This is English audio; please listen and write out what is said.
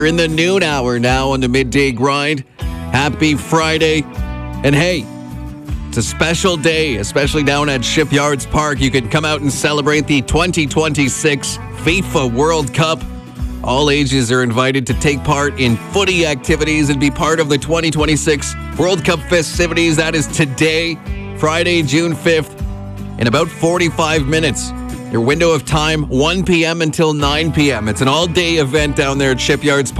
We're in the noon hour now on the midday grind. Happy Friday. And hey, it's a special day, especially down at Shipyards Park. You can come out and celebrate the 2026 FIFA World Cup. All ages are invited to take part in footy activities and be part of the 2026 World Cup festivities. That is today, Friday, June 5th, in about 45 minutes. Your window of time, 1 p.m. until 9 p.m. It's an all-day event down there at Shipyards Park.